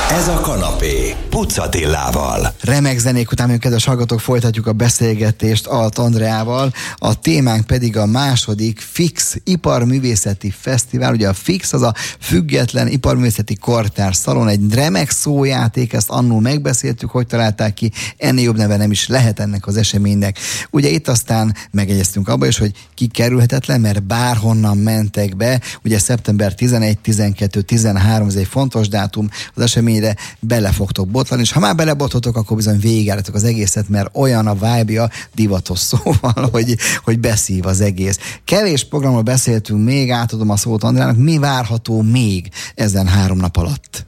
Ez a kanapé Puc Attilával. Remek zenék után, kedves hallgatók, folytatjuk a beszélgetést Alt Andreával. A témánk pedig a második FIX Iparművészeti Fesztivál. Ugye a FIX az a Független Iparművészeti Kortárs Szalon, egy remek szójáték, ezt annól megbeszéltük, hogy találták ki, ennél jobb neve nem is lehet ennek az eseménynek. Ugye itt aztán megegyeztünk abba is, hogy kikerülhetetlen, mert bárhonnan mentek be, ugye szeptember 11, 12, 13, ez egy fontos dátum, az eseményre bele fogtok botlani, és ha már belebotoltok, akkor bizony végigálltok az egészet, mert olyan a vibe-ja, divatos szóval, hogy beszív az egész. Kevés programról beszéltünk még, átadom a szót Andrának, mi várható még ezen 3 nap alatt?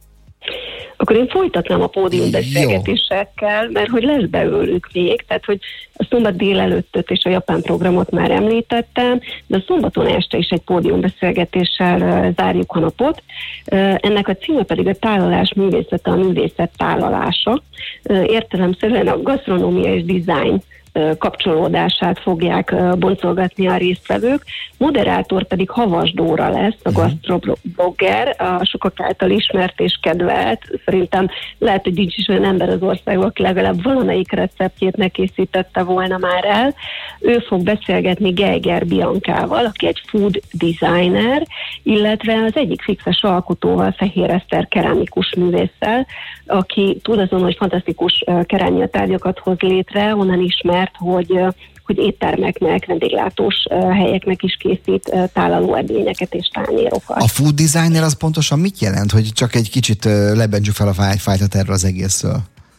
Akkor én folytatnám a pódiumbeszélgetésekkel, mert hogy lesz belőlük még, tehát hogy a szombat délelőttöt és a japán programot már említettem, de a szombaton este is egy pódiumbeszélgetéssel zárjuk a napot. Ennek a címe pedig a tálalás művészete, a művészet tálalása. Értelemszerűen a gasztronómia és dizájn kapcsolódását fogják boncolgatni a résztvevők. Moderátor pedig Havas Dóra lesz, a gasztroblogger, a sokak által ismert és kedvelt. Szerintem lehet, hogy nincs is olyan ember az országban, aki legalább valamelyik receptjét megkészítette volna már el. Ő fog beszélgetni Geiger Biancával, aki egy food designer, illetve az egyik fixes alkotóval, Fehér Eszter keramikus művésszel, aki tud azon, hogy fantasztikus kerámiatárgyakat hoz létre, onnan ismert, hogy éttermeknek, vendéglátós helyeknek is készít tálaló edényeket és tányérokat. A food designer az pontosan mit jelent? Hogy csak egy kicsit lebentsük fel a fájtat erről az egészről?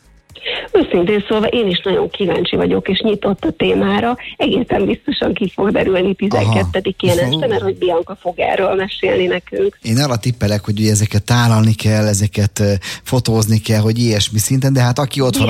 Őszintén szólva én is nagyon kíváncsi vagyok, és nyitott a témára. Egészen biztosan ki fog derülni 12-én este, mert hogy Bianca fog erről mesélni nekünk. Én arra tippelek, hogy ugye ezeket tálalni kell, ezeket fotózni kell, hogy ilyesmi szinten, de hát aki ott van,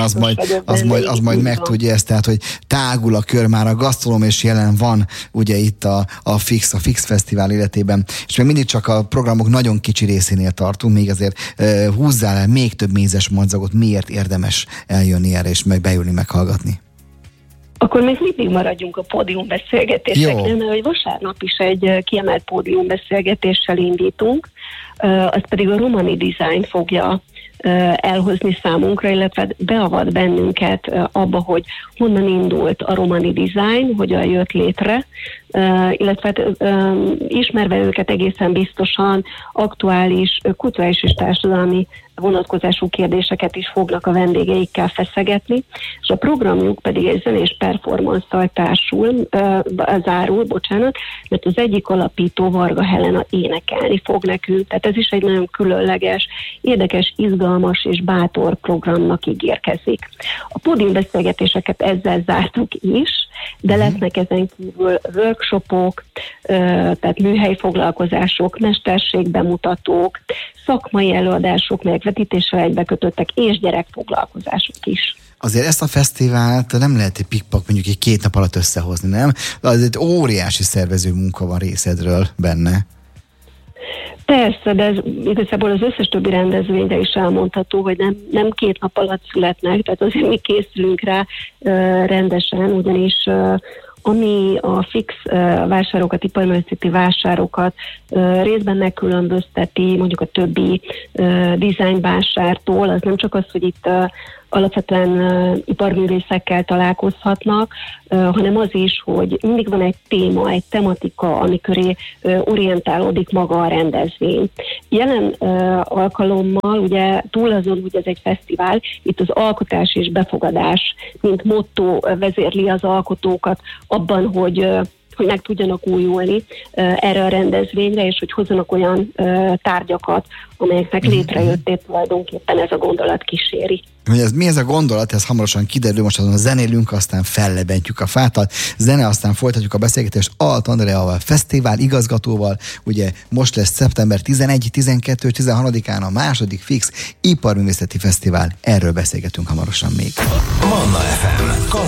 az majd megtudja ezt, tehát hogy tágul a kör, már a gasztronóm és jelen van ugye itt a FIX Fesztivál életében, és még mindig csak a programok nagyon kicsi részénél tartunk, még azért húzzál el még több mézes madzagot, miért érdemes eljönni erre és bejönni meghallgatni. Akkor még mindig maradjunk a pódiumbeszélgetéseknél, mert hogy vasárnap is egy kiemelt pódiumbeszélgetéssel indítunk, az pedig a Romani Design fogja elhozni számunkra, illetve beavat bennünket abba, hogy honnan indult a Romani Design, hogyan jött létre, illetve ismerve őket egészen biztosan aktuális, kulturális és társadalmi vonatkozású kérdéseket is fognak a vendégeikkel feszegetni, és a programjuk pedig egy zenés performance-szal zárul, mert az egyik alapító, Varga Helena énekelni fog nekünk, tehát ez is egy nagyon különleges, érdekes, izgalmas és bátor programnak ígérkezik. A pódiumbeszélgetéseket ezzel zártuk is, de lesznek ezen kívül workshopok, tehát műhelyfoglalkozások, mesterségbemutatók, szakmai előadások, megvetítéssel egybekötöttek, és gyerekfoglalkozások is. Azért ezt a fesztivált nem lehet egy pikpak mondjuk egy 2 nap alatt összehozni, nem? De azért óriási szervező munka van részedről benne. Persze, de ez igazából az összes többi rendezvényre is elmondható, hogy nem 2 nap alatt születnek, tehát azért mi készülünk rá rendesen, ugyanis ami a fix vásárokat, iparművészeti vásárokat részben megkülönbözteti mondjuk a többi design vásártól, az nem csak az, hogy itt alapvetően iparművészekkel találkozhatnak, hanem az is, hogy mindig van egy téma, egy tematika, amiköré orientálódik maga a rendezvény. Jelen alkalommal, ugye túl azon, hogy ez egy fesztivál, itt az alkotás és befogadás, mint motto vezérli az alkotókat abban, hogy meg tudjanak újulni erre a rendezvényre, és hogy hozzanak olyan tárgyakat, amelyeknek létrejöttét tulajdonképpen ez a gondolat kíséri. Mi ez a gondolat, ez hamarosan kiderül, most azon zenélünk, aztán fellebentjük a fátat, zene, aztán folytatjuk a beszélgetést Alt Andreával, fesztivál igazgatóval, ugye most lesz szeptember 11, 12, 13-án a második FIX Iparművészeti Fesztivál, erről beszélgetünk hamarosan még. Manna FM.